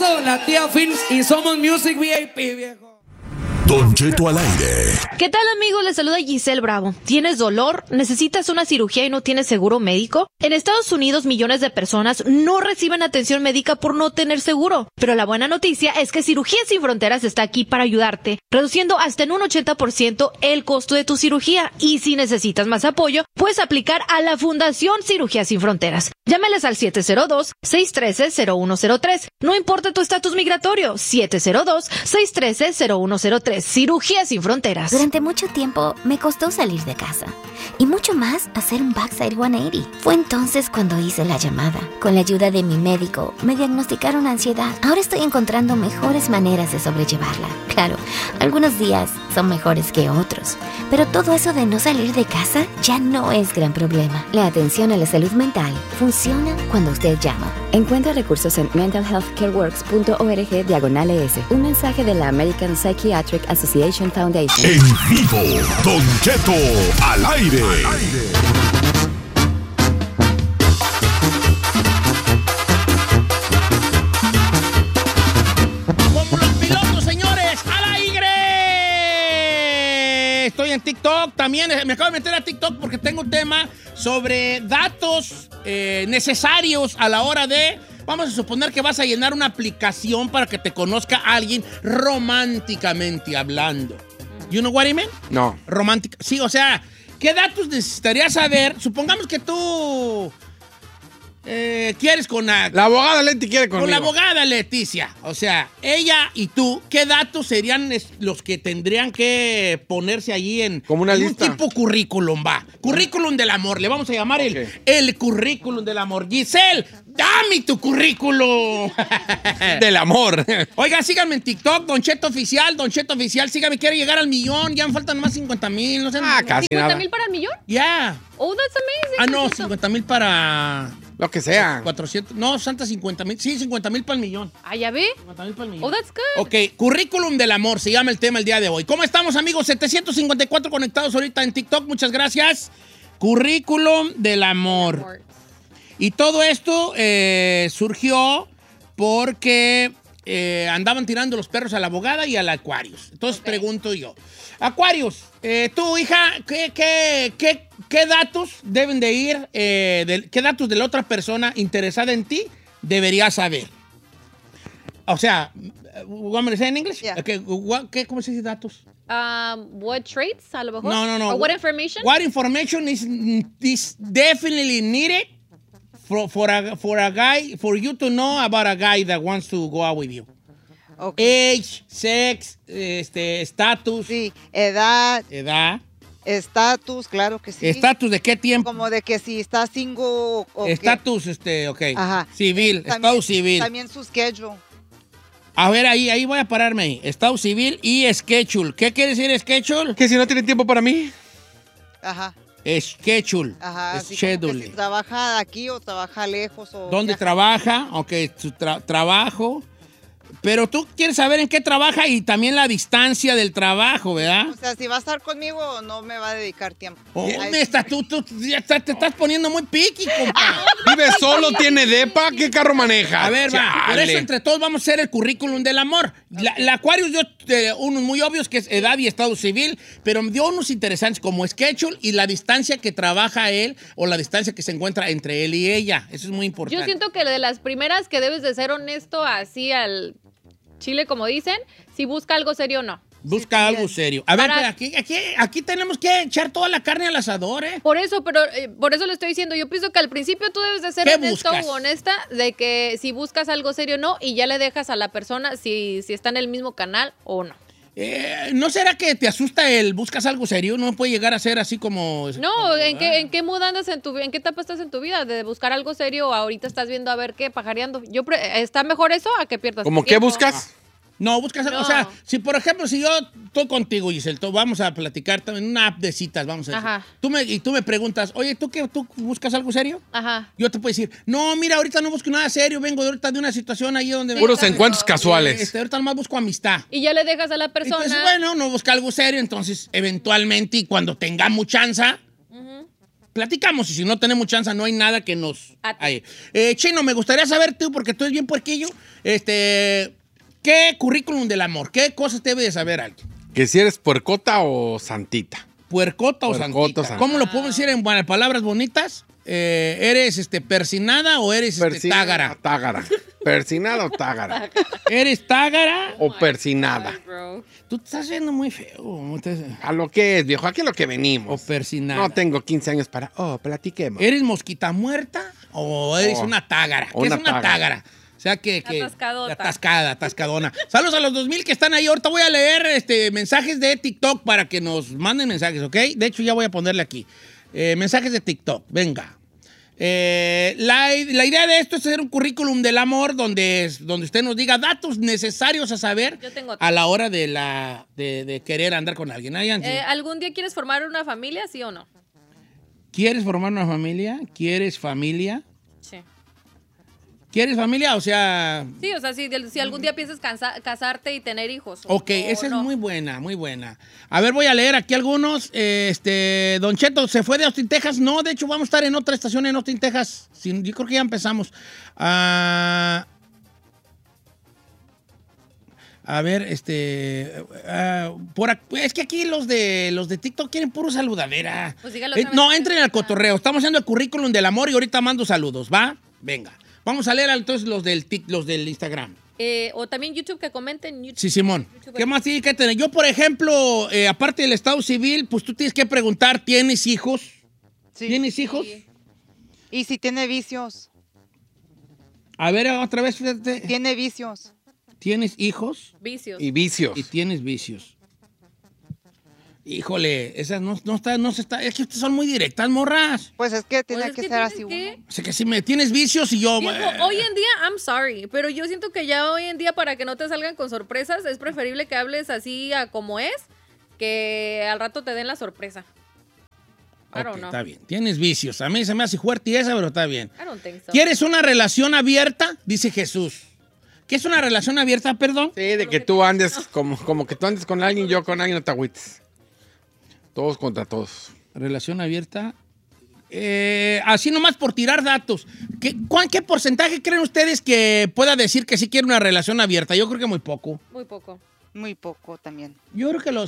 Cheto, la tía Films y somos Music VIP, viejo. Don Cheto al aire. ¿Qué tal, amigos? Les saluda Giselle Bravo. ¿Tienes dolor? ¿Necesitas una cirugía y no tienes seguro médico? En Estados Unidos, millones de personas no reciben atención médica por no tener seguro. Pero la buena noticia es que Cirugía Sin Fronteras está aquí para ayudarte, reduciendo hasta en un 80% el costo de tu cirugía. Y si necesitas más apoyo, puedes aplicar a la Fundación Cirugía Sin Fronteras. Llámales al 702-613-0103. No importa tu estatus migratorio, 702-613-0103. Cirugía Sin Fronteras. Durante mucho tiempo me costó salir de casa y mucho más hacer un backside 180. Fue entonces cuando hice la llamada. Con la ayuda de mi médico me diagnosticaron ansiedad. Ahora estoy encontrando mejores maneras de sobrellevarla. Claro, algunos días son mejores que otros, pero todo eso de no salir de casa ya no es gran problema. La atención a la salud mental funciona cuando usted llama. Encuentra recursos en mentalhealthcareworks.org/ES. Un mensaje de la American Psychiatric Association Foundation. En vivo, Don Cheto al aire. Como los pilotos, señores, al aire. Estoy en TikTok también. Me acabo de meter a TikTok porque tengo un tema sobre datos necesarios a la hora de... Vamos a suponer que vas a llenar una aplicación para que te conozca alguien románticamente hablando. You know what I mean? No. Romántica. Sí, o sea, ¿qué datos necesitarías saber? Supongamos que tú quieres con la abogada Leti quiere conmigo. Con la abogada Leticia. O sea, ella y tú, ¿qué datos serían los que tendrían que ponerse allí en... Como una lista. Un tipo currículum, va. Currículum del amor. Le vamos a llamar el currículum del amor. Giselle, dame tu currículum. Del amor. Oigan, síganme en TikTok, Don Cheto Oficial. Don Cheto Oficial, síganme. Quiero llegar al millón. Ya me faltan más 50,000. No sé. Casi nada. ¿50,000 para el millón? Ya. Oh, that's amazing. Ah, no, 50,000 para... Lo que sea. 400. No, Santa 50,000. Sí, 50,000 para el millón. Ah, ¿ya ve? 50,000 para el millón. Oh, that's good. Ok, currículum del amor, se llama el tema el día de hoy. ¿Cómo estamos, amigos? 754 conectados ahorita en TikTok, muchas gracias. Currículum del amor. Y todo esto surgió porque andaban tirando los perros a la abogada y al Aquarius. Entonces pregunto yo, Aquarius, tú, hija, ¿qué datos deben de ir, qué datos de la otra persona interesada en ti deberías saber? O sea, ¿want me to say in English? Yeah. Okay, ¿cómo se dice datos? What traits, a lo mejor? No. Or what information? What information is definitely needed for you to know about a guy that wants to go out with you? Okay. Age, sex, estatus. Sí, edad, estatus, claro que sí. ¿Estatus de qué tiempo? Como de que si está single o Estatus, ok. Ajá. Civil, También- estado civil. También su schedule. A ver, ahí voy a pararme ahí. Estado civil y schedule. ¿Qué quiere decir schedule? Que si no tiene tiempo para mí. Ajá. Schedule. Ajá. Así como que Schedule. si trabaja aquí o trabaja lejos o... ¿Dónde viaja. trabaja? Ok, su trabajo. Pero tú quieres saber en qué trabaja y también la distancia del trabajo, ¿verdad? O sea, si va a estar conmigo, no me va a dedicar tiempo. Oh, Ay, tú ya te estás poniendo muy piqui, compa. Vive solo, tiene depa, ¿qué carro maneja? A ver, va, por Chale. eso entre todos vamos a hacer el currículum del amor. La Aquarius dio unos muy obvios que es edad y estado civil, pero dio unos interesantes como schedule y la distancia que trabaja él o la distancia que se encuentra entre él y ella. Eso es muy importante. Yo siento que de las primeras que debes de ser honesto así al chile, como dicen, si busca algo serio o no. Busca algo serio. A ver, Para- pero aquí tenemos que echar toda la carne al asador, ¿eh? Por eso, pero por eso le estoy diciendo, yo pienso que al principio tú debes de ser ¿Qué honesto buscas? o honesta de que si buscas algo serio o no, y ya le dejas a la persona si está en el mismo canal o no. ¿No será que te asusta el buscas algo serio? No puede llegar a ser así como... No, ¿en qué mood andas en qué etapa estás en tu vida? De buscar algo serio o ahorita estás viendo a ver qué, pajareando. ¿Está mejor eso a que pierdas ¿Cómo tu qué tiempo? buscas? No, buscas algo. No. O sea, si por ejemplo, si yo estoy contigo, Giselle, vamos a platicar también en una app de citas, vamos a decir. Ajá. Tú me preguntas, oye, ¿tú buscas algo serio? Ajá. Yo te puedo decir, no, mira, ahorita no busco nada serio, vengo ahorita de una situación ahí donde... Puros encuentros casuales. Ahorita nomás busco amistad. Y ya le dejas a la persona. Entonces, bueno, no busca algo serio, entonces, eventualmente, y cuando tengamos chanza, platicamos y si no tenemos chance, no hay nada que nos... Ahí. Chino, me gustaría saber tú, porque tú eres bien puerquillo, ¿qué currículum del amor? ¿Qué cosas debe de saber alguien? Que si eres puercota o santita. ¿Puercota o Puercota santita? o santita. ¿Cómo lo podemos decir en palabras bonitas? ¿Eres persinada o eres tágara? Tágara. ¿Persinada o tágara? ¿Eres tágara O persinada. Tú te estás viendo muy feo. A lo que es, viejo. Aquí es lo que O venimos. persinada. No tengo 15 años para... platiquemos. ¿Eres mosquita muerta o eres una tágara? ¿Qué es una tágara? O sea que... Atascadona. Saludos a los 2000 que están ahí. Ahorita voy a leer mensajes de TikTok para que nos manden mensajes, ¿ok? De hecho, ya voy a ponerle aquí. Mensajes de TikTok. Venga. La idea de esto es hacer un currículum del amor donde usted nos diga datos necesarios a saber a la hora de querer andar con alguien. ¿Algún día quieres formar una familia, sí o no? ¿Quieres formar una familia? ¿Quieres familia? Sí. ¿Quieres familia? O sea... Sí, o sea, si algún día piensas casarte y tener hijos. Ok, esa es muy buena, muy buena. A ver, voy a leer aquí algunos. Don Cheto, ¿se fue de Austin, Texas? No, de hecho, vamos a estar en otra estación en Austin, Texas. Sí, yo creo que ya empezamos. A ver, es que aquí los de TikTok quieren puro saludadera. Pues dígalo no, entren al cotorreo. Estamos haciendo el currículum del amor y ahorita mando saludos, ¿va? Venga. Vamos a leer entonces los del Instagram. O también YouTube, que comenten. YouTube. Sí, Simón. ¿Qué más tiene que tener? Yo, por ejemplo, aparte del estado civil, pues tú tienes que preguntar, ¿tienes hijos? Sí. ¿Tienes hijos? Sí. Y si tiene vicios. A ver, otra vez, fíjate. Tiene vicios. ¿Tienes hijos? Vicios. Y vicios. Y tienes vicios. Híjole, esas no se está. Es que ustedes son muy directas, morras. Pues es que tiene Pues es que que ser así tienes uno. O sea, que si me tienes vicios y yo... Viejo, hoy en día, I'm sorry, pero yo siento que ya hoy en día, para que no te salgan con sorpresas, es preferible que hables así a como es, que al rato te den la sorpresa. I don't know. Está bien. Tienes vicios. A mí se me hace fuerte esa, pero está bien. I don't think so. ¿Quieres una relación abierta? Dice Jesús. ¿Qué es una relación abierta, perdón? Sí, de que tú andes como que tú andes con alguien, yo con alguien, no te agüites. Todos contra todos. Relación abierta. Así nomás por tirar datos. ¿Qué porcentaje creen ustedes que pueda decir que sí quiere una relación abierta? Yo creo que muy poco. Muy poco. Muy poco también. Yo creo que